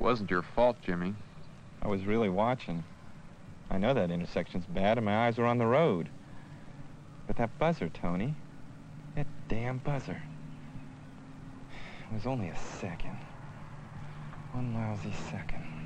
Wasn't your fault, Jimmy. I was really watching. I know that intersection's bad and my eyes were on the road. But that buzzer, Tony, that damn buzzer. It was only a second. One lousy second.